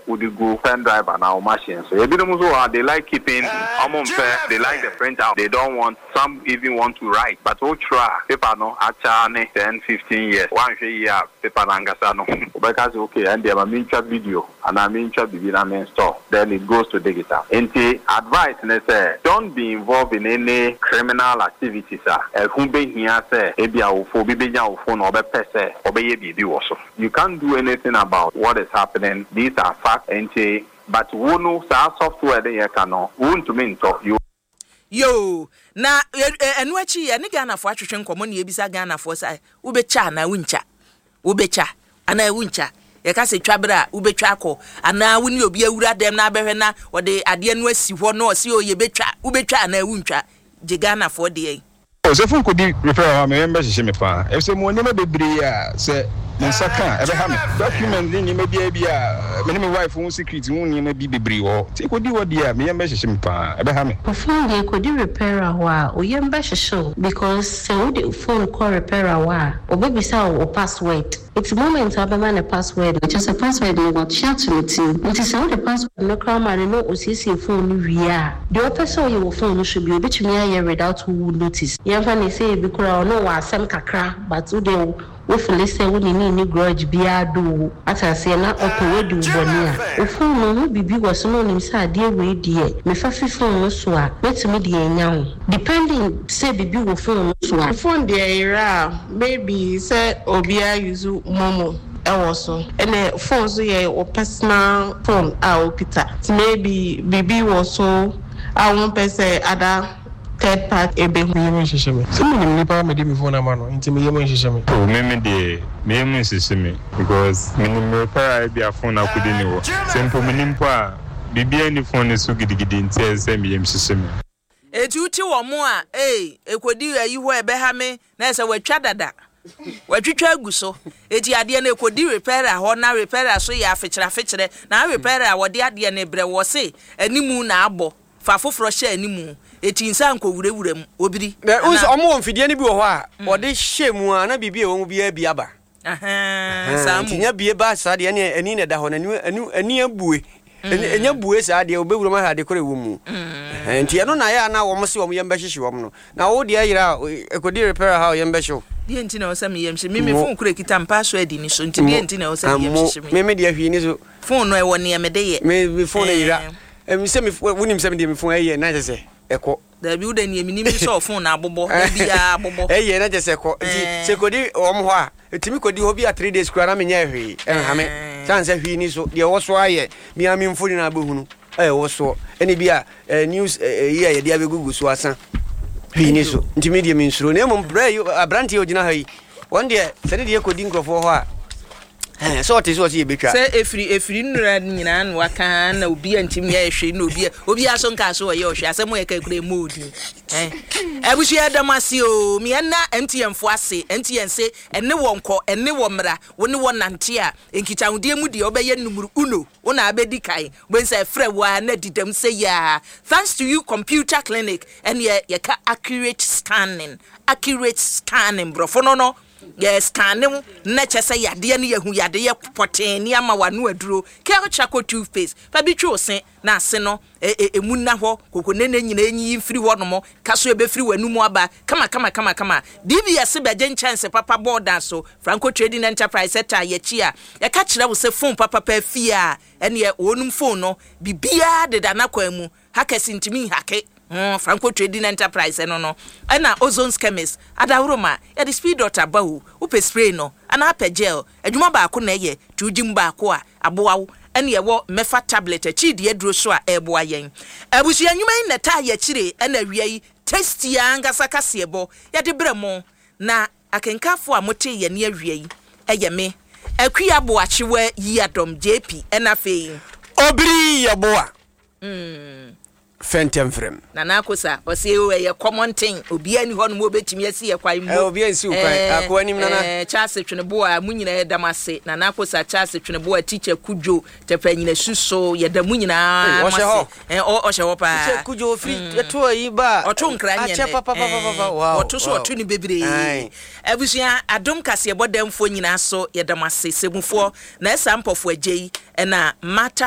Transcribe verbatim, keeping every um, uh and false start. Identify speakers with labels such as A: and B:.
A: would go pen drive and our machine. So they like keeping um, fair, they like the print out. They don't want, some even want to write. But we try paper no actually ten, fifteen years. One year paper nangasano. Because okay, and they have a miniature video and a miniature video main store. Then it goes to digital. And the advice they say, don't be involved in any criminal activities. If who be here say, ebi a ufo, bibi nya ufo no be pese, obe ye bibi also. You can't do anything about what is happening. These are facts, and but we know some software they can know. We want to mean talk you.
B: Yo, na enwachi ya ni Ghana fo atwetwe nkomo na ebisa Ghana fo sai ubecha na wuncha ubecha ana wuncha ye ka se twabra ubetwa akọ ana wuni obi awura dem na abehwe na ode ade no asi ho no osi o ye betwa ubetwa na wuntwa je Ghana fo de
C: o se fun ko di refer ha me member hye me pa e se mo nyema bebre a se nsaka ebe ha me document ni nyema bia bia me ne me wife won secret won nyema bi bebre ho ti ko di wodi a me member hye me pa ebe ha me
D: phone dey ko di repair wa o ye member hye because se wo di phone ko repair wa o be bisa o password. It's moment to have a password, which is a password you got chat to it. It is all the password no crime and no O C C phone we are. The person your phone should be a bit near without who notice. You have say because no was some kakra, but today if listen when you need grudge be a do as I say na operate do bonia. O phone no be be was no nim say dear way dear. Me fa phone so a let me the nyawo. Depending say be be phone so a
E: phone the era maybe say obia use momo also and the phone so yeah or personal phone our Peter maybe baby was so I won't say other third party ebe hu yemo hiheme some nim nipa me dem phone ama no nti me yemo hiheme
C: o me me de me yemo hiheme because me nim repair bia phone akudi ni wo simple me nim pa bibia ni phone so gidigidi nti ese me yemo hiheme
B: etuti wo mo a eh ekodi ayi ho ebe ha me na ese watwa dada watwitwa aguso eti ade na ekodi repair ho na repair so ya afekere afekere na repair a wode ade na ebre wo se animu na abo fa foforo hye animu eti nsa nkowurewure mu obiri
F: unso omo mfidie ni bi wo ho a wode hye mu a na bibie wo mu bia bia ba
B: aha samu
F: tinya bie ba sa de ne ani na da ho na ani ani abue enya bue sa de obewuro ma ha de kore wo mu enti eno na ya na wo mo se wo mo yembe hyehye wo no na wo de ayira ekodi repair ha wo yembe hye
B: die nti na osam yemhye mimi phone kure kita password ni so nti die nti na osam yemhye
F: mimi de ahwi ni so
B: phone no e woni e mede ye
F: me phone ayira em se me wonim se me de me phone aye na jese eko
B: da bi uda ni emi ni so phone na abobo da bia abobo
F: aye na jese eko nti se kodi om ho a etimi kodi ho bia three days kura na me nya ahwi en ha me chance ahwi ni so de wo so aye mi ami mfoni na abehunu eh wo so eni bia news ye ye de abegugu so asan hini so nti media minsuro na mum bra abranti ogina ha yi won de se de ye kodi nkrofo ho a eh so oti so oti betwa
B: se efiri efiri nura nyina na waka na obi antim ya ehwe na obi obi aso nka so ye ohwe asem ye ka kure modi eh ebusu ya damasi o mi na M T N fo ase M T N se ene wonko ene wo mra woni wonante a enkichawde mu de obeye numuru uno wona abedi kai when say frɛ wa na didam say ya thanks to you computer clinic and ye ye ka accurate scanning accurate scanning bro fo no no yes scanning na chese yade ne yahu yade ye poten ni ama wanu aduro ke chako toothpaste fa bi twi osen na ase no emu na ho kokonene nyina enyi mfiri ho no mo kaso ebe firi wanu mu aba kama kama kama kama D B S be gen chance papa board so Franco Trading Enterprise eta ye chi a ye ka kire wo se phone papa pa fia ene ye onum phone no bibia de dana kwa mu hackers ntimi hake Mm, Franco Trading Enterprise no no na Ozone Chemist adawroma ya the speed dot abawu upe spray no ana pa gel adwuma ba ko na ye tujim ba ko a aboawo ene ye wo mefa tablet a chi de aduro so a eboa yen abusu anwuma na ta ye chire na wiai tasty ya ngasa kasebo ya de bremo na akenkafo a mote ye ne awiai eye me akua bo achewa yi adom J P na fei
F: obiri ya boa
B: mm
F: Fentem frem
B: na na kosa o se o ye common thing obi ani ho no mo betimi asi ye kwan mu
F: eh obi ansi kwan akwa nim na na
B: eh Charles Twenebo a munyina ye damase na na kosa Charles Twenebo a teacher Kujo tepanyina suso ye da munyina
F: amase
B: eh o o hye pa
F: teacher Kujo free to yi ba
B: o to nkra nye
F: ne pa pa pa pa wow
B: o to so o to ni bebre abusia adom kase bodamfo nyina so ye damase semufo na esampofo agei na mata